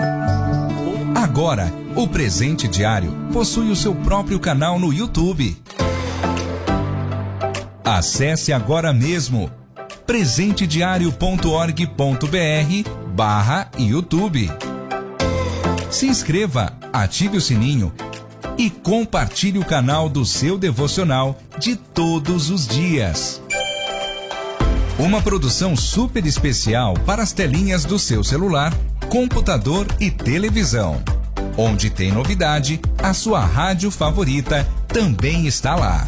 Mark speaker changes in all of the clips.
Speaker 1: Agora, o Presente Diário possui o seu próprio canal no YouTube. Acesse agora mesmo presentediario.org.br/YouTube. Se inscreva, ative o sininho e compartilhe o canal do seu devocional de todos os dias. Uma produção super especial para as telinhas do seu celular, computador e televisão. Onde tem novidade, a sua rádio favorita também está lá.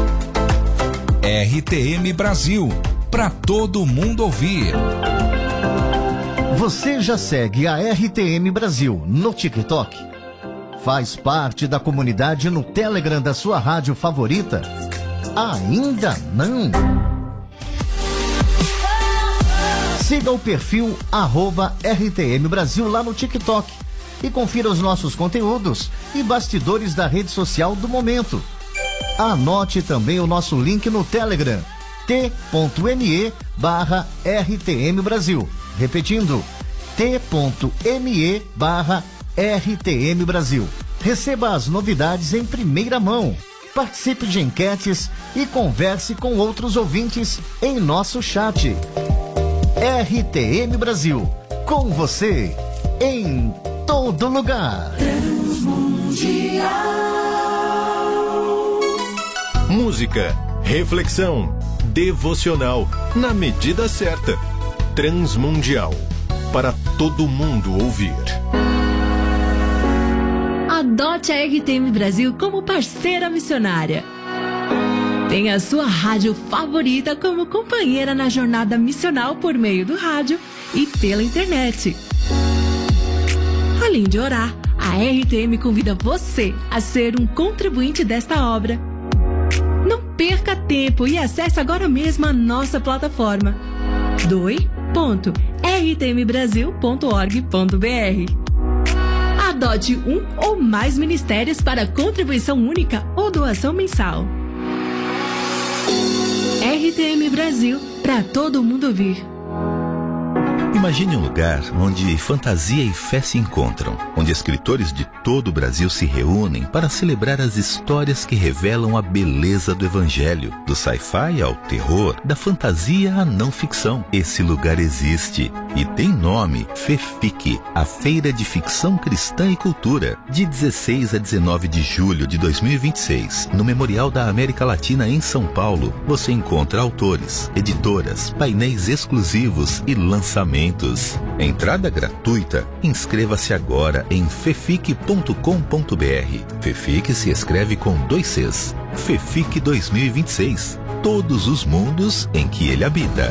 Speaker 1: RTM Brasil, para todo mundo ouvir.
Speaker 2: Você já segue a RTM Brasil no TikTok? Faz parte da comunidade no Telegram da sua rádio favorita? Ainda não? Siga o perfil @RTM Brasil lá no TikTok e confira os nossos conteúdos e bastidores da rede social do momento. Anote também o nosso link no Telegram, t.me/RTM Brasil. Repetindo, t.me/RTM Brasil. Receba as novidades em primeira mão. Participe de enquetes e converse com outros ouvintes em nosso chat. RTM Brasil, com você, em todo lugar.
Speaker 3: Música, reflexão, devocional, na medida certa. Transmundial, para todo mundo ouvir.
Speaker 4: Adote a RTM Brasil como parceira missionária. Tenha a sua rádio favorita como companheira na jornada missional por meio do rádio e pela internet. Além de orar, a RTM convida você a ser um contribuinte desta obra. Não perca tempo e acesse agora mesmo a nossa plataforma doi.rtmbrasil.org.br. Adote um ou mais ministérios para contribuição única ou doação mensal. RTM Brasil, para todo mundo ouvir.
Speaker 5: Imagine um lugar onde fantasia e fé se encontram, onde escritores de todo o Brasil se reúnem para celebrar as histórias que revelam a beleza do Evangelho, do sci-fi ao terror, da fantasia à não ficção. Esse lugar existe e tem nome: FEFIC, a Feira de Ficção Cristã e Cultura, de 16 a 19 de julho de 2026, no Memorial da América Latina em São Paulo. Você encontra autores, editoras, painéis exclusivos e lançamentos. Entrada gratuita. Inscreva-se agora em fefic.com.br. FEFIC se escreve com 2 Cs. FEFIC 2026. Todos os mundos em que ele habita.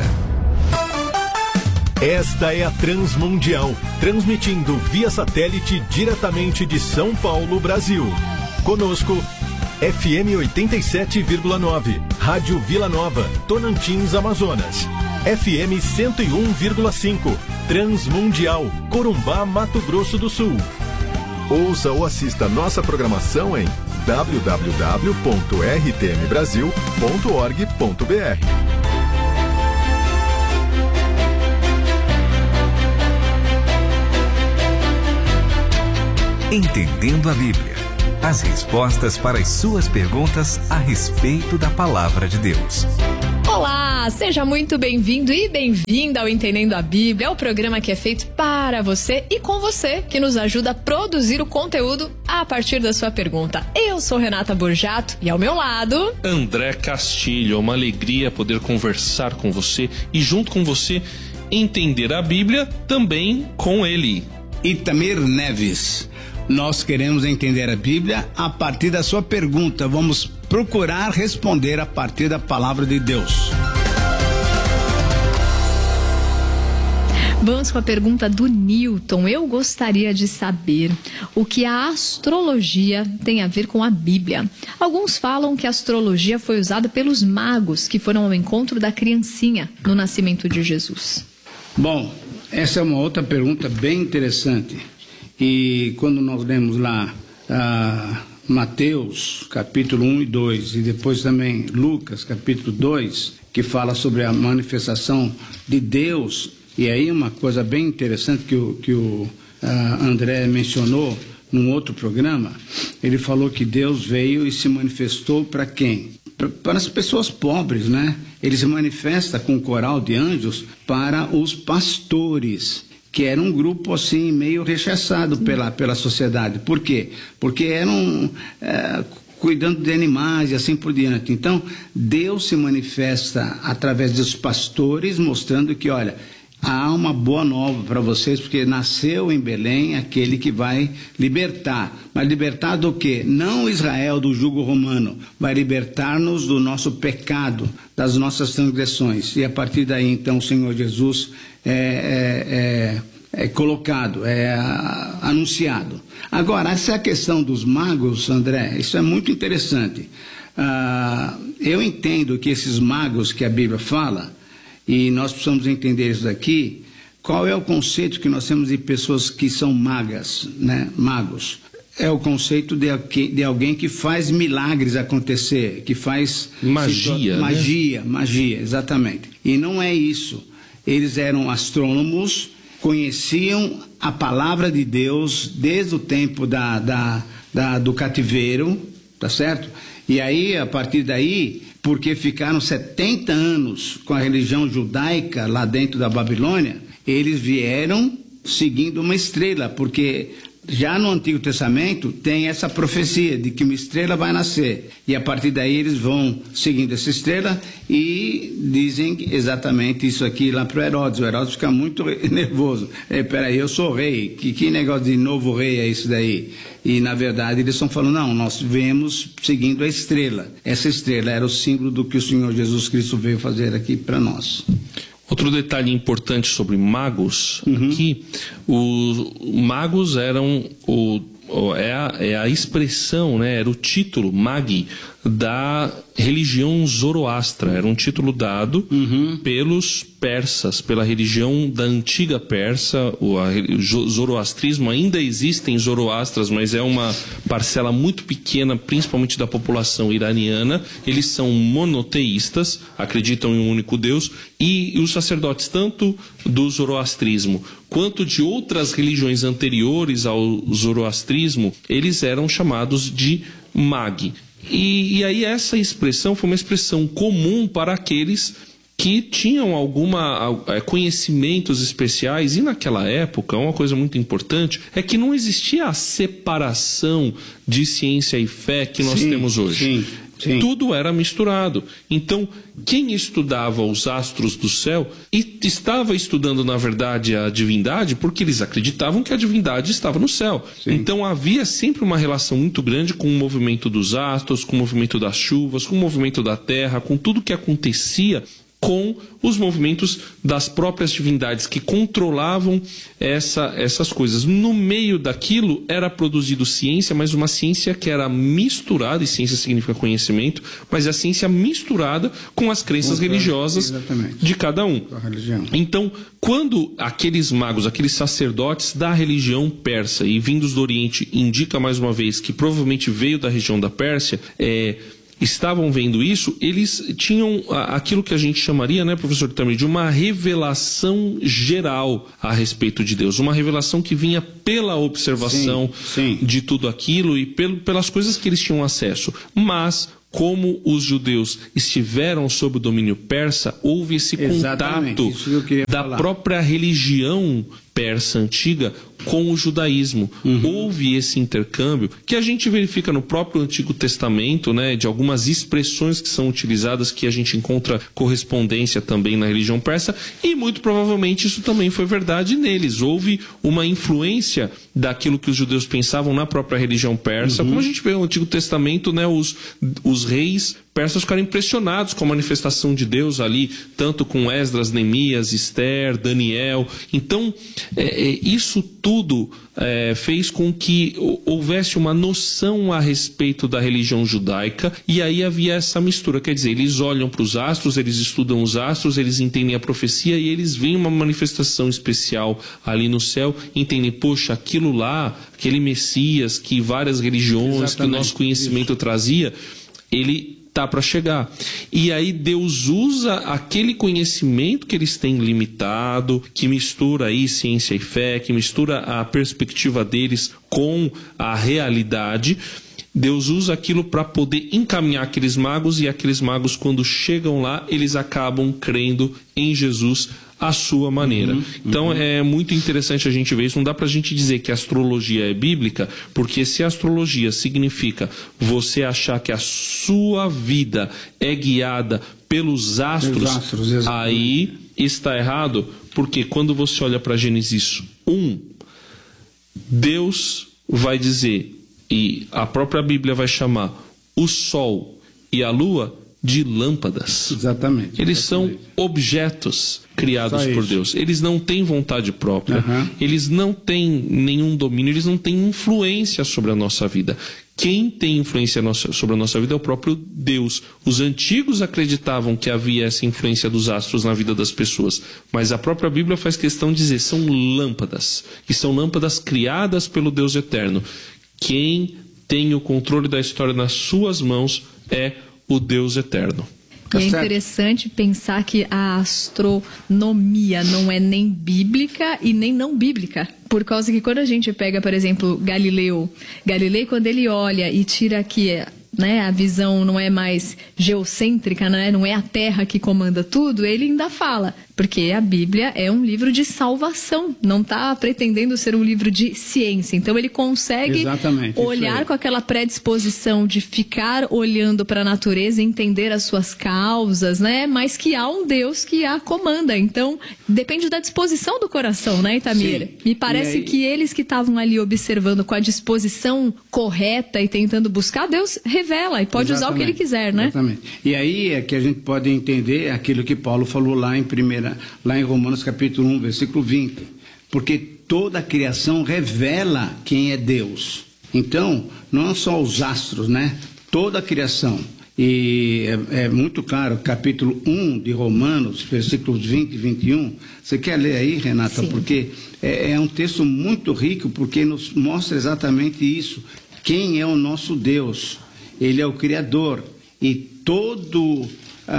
Speaker 3: Esta é a Transmundial, transmitindo via satélite diretamente de São Paulo, Brasil. Conosco, FM 87,9, Rádio Vila Nova, Tonantins, Amazonas. FM 101,5, Transmundial, Corumbá, Mato Grosso do Sul. Ouça ou assista nossa programação em www.rtmbrasil.org.br.
Speaker 1: Entendendo a Bíblia. As respostas para as suas perguntas a respeito da Palavra de Deus.
Speaker 6: Olá, seja muito bem-vindo e bem-vinda ao Entendendo a Bíblia, o programa que é feito para você e com você, que nos ajuda a produzir o conteúdo a partir da sua pergunta. Eu sou Renata Borjato e ao meu lado...
Speaker 7: André Castilho. É uma alegria poder conversar com você e junto com você entender a Bíblia também com ele.
Speaker 8: Itamir Neves. Nós queremos entender a Bíblia a partir da sua pergunta. Vamos procurar responder a partir da palavra de Deus.
Speaker 6: Vamos com a pergunta do Newton. Eu gostaria de saber o que a astrologia tem a ver com a Bíblia. Alguns falam que a astrologia foi usada pelos magos que foram ao encontro da criancinha no nascimento de Jesus.
Speaker 8: Bom, essa é uma outra pergunta bem interessante. E quando nós lemos lá Mateus, capítulo 1 e 2, e depois também Lucas, capítulo 2, que fala sobre a manifestação de Deus, e aí uma coisa bem interessante que o André mencionou num outro programa, ele falou que Deus veio e se manifestou para quem? Para as pessoas pobres, né? Ele se manifesta com um coral de anjos para os pastores, que era um grupo assim meio rechaçado pela sociedade. Por quê? Porque eram cuidando de animais e assim por diante. Então, Deus se manifesta através dos pastores, mostrando que, olha, há uma boa nova para vocês, porque nasceu em Belém aquele que vai libertar. Mas libertar do quê? Não Israel do jugo romano, vai libertar-nos do nosso pecado, das nossas transgressões. E a partir daí, então, o Senhor Jesus é colocado, é anunciado. Agora, essa é a questão dos magos, André, isso é muito interessante. Eu entendo que esses magos que a Bíblia fala, e nós precisamos entender isso daqui, qual é o conceito que nós temos de pessoas que são magas, né? Magos. É o conceito de alguém que faz milagres acontecer, que faz...
Speaker 7: Magia, né?
Speaker 8: Magia, exatamente. E não é isso. Eles eram astrônomos, conheciam a palavra de Deus desde o tempo do cativeiro, tá certo? E aí, a partir daí, porque ficaram 70 anos com a religião judaica lá dentro da Babilônia, eles vieram seguindo uma estrela, porque já no Antigo Testamento tem essa profecia de que uma estrela vai nascer, e a partir daí eles vão seguindo essa estrela e dizem exatamente isso aqui lá para o Herodes. O Herodes fica muito nervoso. Peraí, eu sou rei, que negócio de novo rei é isso daí? E na verdade eles estão falando, não, nós viemos seguindo a estrela. Essa estrela era o símbolo do que o Senhor Jesus Cristo veio fazer aqui para nós.
Speaker 7: Outro detalhe importante sobre magos, aqui, os magos eram a expressão, né, era o título, magi, da religião zoroastra. Era um título dado pelos persas, pela religião da antiga Pérsia. O zoroastrismo, ainda existem zoroastras, mas é uma parcela muito pequena, principalmente da população iraniana. Eles são monoteístas, acreditam em um único Deus, e os sacerdotes, tanto do zoroastrismo quanto de outras religiões anteriores ao zoroastrismo, eles eram chamados de magi. E aí essa expressão foi uma expressão comum para aqueles que tinham conhecimentos especiais. E naquela época, uma coisa muito importante é que não existia a separação de ciência e fé que nós temos hoje. Sim. Tudo era misturado. Então, quem estudava os astros do céu estava estudando, na verdade, a divindade, porque eles acreditavam que a divindade estava no céu. Sim. Então, havia sempre uma relação muito grande com o movimento dos astros, com o movimento das chuvas, com o movimento da terra, com tudo que acontecia com os movimentos das próprias divindades que controlavam essas coisas. No meio daquilo era produzido ciência, mas uma ciência que era misturada, e ciência significa conhecimento, mas a ciência misturada com as crenças religiosas de cada um. Então, quando aqueles magos, aqueles sacerdotes da religião persa e vindos do Oriente, indica mais uma vez que provavelmente veio da região da Pérsia, estavam vendo isso, eles tinham aquilo que a gente chamaria, né, professor Tamir, de uma revelação geral a respeito de Deus, uma revelação que vinha pela observação de tudo aquilo e pelas coisas que eles tinham acesso. Mas como os judeus estiveram sob o domínio persa, houve esse contato da própria religião persa antiga com o judaísmo. Houve esse intercâmbio que a gente verifica no próprio Antigo Testamento, né, de algumas expressões que são utilizadas, que a gente encontra correspondência também na religião persa, e muito provavelmente isso também foi verdade neles. Houve uma influência daquilo que os judeus pensavam na própria religião persa. Como a gente vê no Antigo Testamento, né, os reis persas ficaram impressionados com a manifestação de Deus ali, tanto com Esdras, Neemias, Esther, Daniel. Então, isso tudo fez com que houvesse uma noção a respeito da religião judaica, e aí havia essa mistura. Quer dizer, eles olham para os astros, eles estudam os astros, eles entendem a profecia e eles veem uma manifestação especial ali no céu, entendem, poxa, aquilo lá, aquele Messias que várias religiões, que o nosso conhecimento trazia, ele tá para chegar. E aí Deus usa aquele conhecimento que eles têm limitado, que mistura aí ciência e fé, que mistura a perspectiva deles com a realidade. Deus usa aquilo para poder encaminhar aqueles magos, e aqueles magos, quando chegam lá, eles acabam crendo em Jesus à sua maneira. Então é muito interessante a gente ver isso. Não dá pra gente dizer que a astrologia é bíblica, porque se a astrologia significa você achar que a sua vida é guiada pelos astros, aí está errado, porque quando você olha para Gênesis 1, Deus vai dizer, e a própria Bíblia vai chamar o sol e a lua de lâmpadas.
Speaker 8: Exatamente.
Speaker 7: Eles são objetos criados por Deus. Eles não têm vontade própria. Eles não têm nenhum domínio. Eles não têm influência sobre a nossa vida. Quem tem influência sobre a nossa vida é o próprio Deus. Os antigos acreditavam que havia essa influência dos astros na vida das pessoas, mas a própria Bíblia faz questão de dizer, são lâmpadas, e são lâmpadas criadas pelo Deus eterno. Quem tem o controle da história nas suas mãos é o Deus eterno.
Speaker 6: E é interessante pensar que a astronomia não é nem bíblica e nem não bíblica. Por causa que quando a gente pega, por exemplo, Galileu, quando ele olha e tira aqui, né, a visão não é mais geocêntrica, né, não é a Terra que comanda tudo, ele ainda fala, porque a Bíblia é um livro de salvação, não está pretendendo ser um livro de ciência. Então ele consegue olhar com aquela predisposição de ficar olhando para a natureza e entender as suas causas, né? Mas que há um Deus que a comanda. Então depende da disposição do coração, né, Itamir? Sim. Me parece que eles que estavam ali observando com a disposição correta e tentando buscar, Deus revela e pode usar o que ele quiser, né?
Speaker 8: Exatamente. E aí é que a gente pode entender aquilo que Paulo falou lá em Romanos capítulo 1, versículo 20. Porque toda a criação revela quem é Deus. Então, não só os astros, né? Toda a criação. E é muito claro, capítulo 1 de Romanos, versículos 20 e 21. Você quer ler aí, Renata? Sim. Porque é um texto muito rico, porque nos mostra exatamente isso. Quem é o nosso Deus? Ele é o Criador. E toda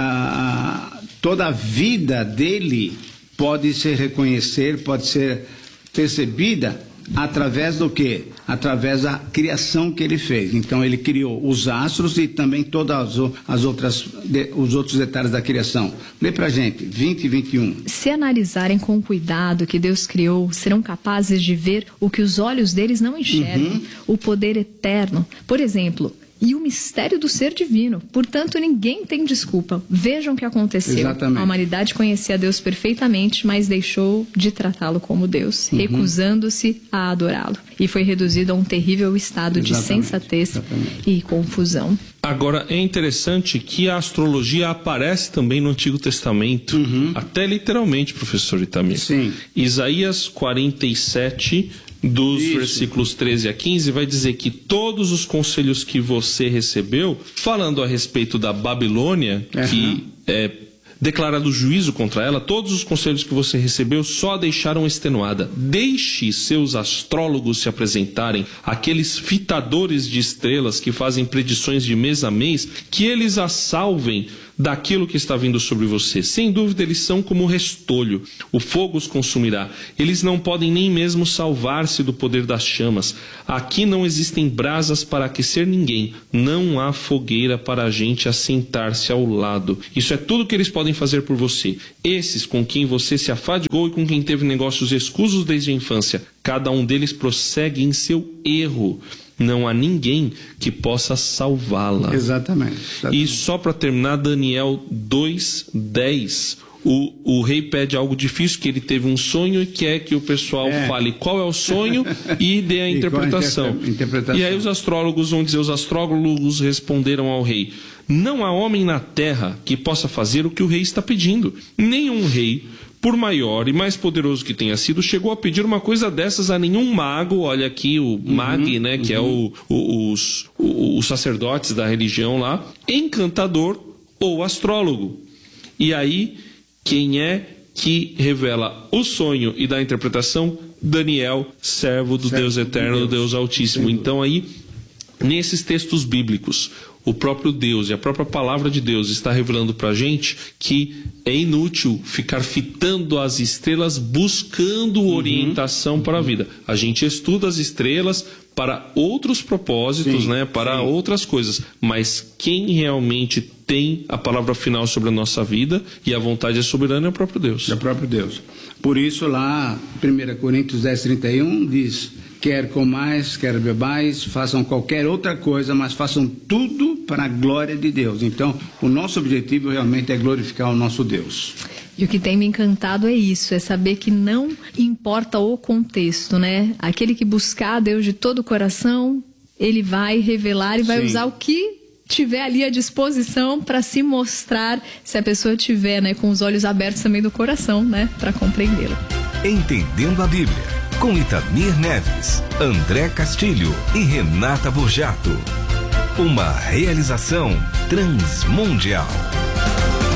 Speaker 8: a vida dele pode se reconhecer, pode ser percebida através do quê? Através da criação que ele fez. Então ele criou os astros e também todas os outros detalhes da criação. Lê pra gente, 20 e 21.
Speaker 6: Se analisarem com cuidado o que Deus criou, serão capazes de ver o que os olhos deles não enxergam, o poder eterno. Por exemplo, e o mistério do ser divino. Portanto, ninguém tem desculpa. Vejam o que aconteceu. Exatamente. A humanidade conhecia a Deus perfeitamente, mas deixou de tratá-lo como Deus, recusando-se a adorá-lo. E foi reduzido a um terrível estado de sensatez e confusão.
Speaker 7: Agora, é interessante que a astrologia aparece também no Antigo Testamento, até literalmente, professor Itamir.
Speaker 8: Sim.
Speaker 7: Isaías 47... dos versículos 13 a 15, vai dizer que todos os conselhos que você recebeu, falando a respeito da Babilônia, que é declarado juízo contra ela, todos os conselhos que você recebeu só a deixaram extenuada. Deixe seus astrólogos se apresentarem, aqueles fitadores de estrelas que fazem predições de mês a mês, que eles a salvem daquilo que está vindo sobre você. Sem dúvida, eles são como restolho. O fogo os consumirá. Eles não podem nem mesmo salvar-se do poder das chamas. Aqui não existem brasas para aquecer ninguém. Não há fogueira para a gente assentar-se ao lado. Isso é tudo que eles podem fazer por você. Esses com quem você se afadigou e com quem teve negócios escusos desde a infância, cada um deles prossegue em seu erro. Não há ninguém que possa salvá-la.
Speaker 8: Exatamente.
Speaker 7: E só para terminar, Daniel 2:10. O rei pede algo difícil, que ele teve um sonho e quer que o pessoal fale qual é o sonho e dê a interpretação. E aí os astrólogos vão dizer, os astrólogos responderam ao rei: não há homem na terra que possa fazer o que o rei está pedindo. Nenhum rei, por maior e mais poderoso que tenha sido, chegou a pedir uma coisa dessas a nenhum mago. Olha aqui o mag, né, que é os sacerdotes da religião lá, encantador ou astrólogo. E aí, quem é que revela o sonho e dá a interpretação? Daniel, servo do Deus eterno, do Deus Altíssimo. Então aí, nesses textos bíblicos, o próprio Deus e a própria palavra de Deus está revelando para a gente que é inútil ficar fitando as estrelas buscando orientação para a vida. A gente estuda as estrelas para outros propósitos, né? Para outras coisas. Mas quem realmente tem a palavra final sobre a nossa vida e a vontade é soberana é o próprio Deus.
Speaker 8: É o próprio Deus. Por isso lá, 1 Coríntios 10:31 diz: quer comais, quer bebais, façam qualquer outra coisa, mas façam tudo para a glória de Deus. Então, o nosso objetivo realmente é glorificar o nosso Deus.
Speaker 6: E o que tem me encantado é isso, é saber que não importa o contexto, né? Aquele que buscar a Deus de todo o coração, ele vai revelar e vai usar o que tiver ali à disposição para se mostrar, se a pessoa tiver, né, com os olhos abertos também do coração, né, para compreendê-lo.
Speaker 1: Entendendo a Bíblia, com Itamir Neves, André Castilho e Renata Borjato. Uma realização Transmundial.